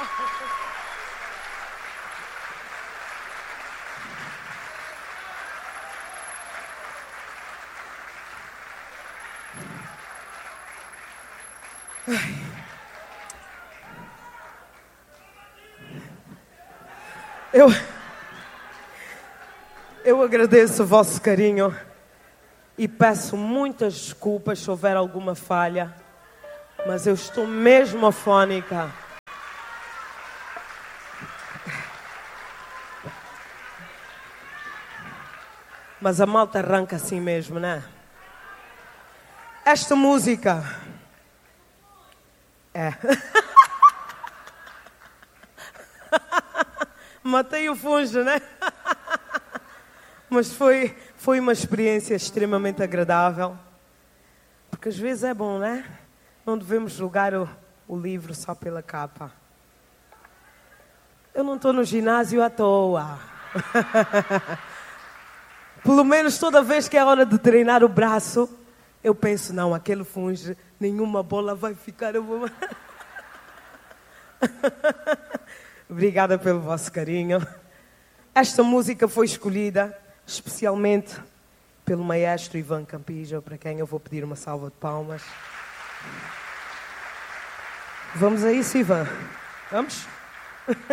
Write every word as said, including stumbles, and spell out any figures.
Eu, eu agradeço o vosso carinho e peço muitas desculpas se houver alguma falha, mas eu estou mesmo afónica. Mas a malta arranca assim mesmo, né? Esta música é... Matei o fungo, né? Mas foi, foi uma experiência extremamente agradável. Porque às vezes é bom, né? Não devemos julgar o, o livro só pela capa. Eu não estou no ginásio à toa. Pelo menos toda vez que é hora de treinar o braço, eu penso, não, aquele fungo, nenhuma bola vai ficar... Eu vou... Obrigada pelo vosso carinho. Esta música foi escolhida especialmente pelo maestro Ivan Campillo, para quem eu vou pedir uma salva de palmas. Vamos a isso, Ivan? Vamos?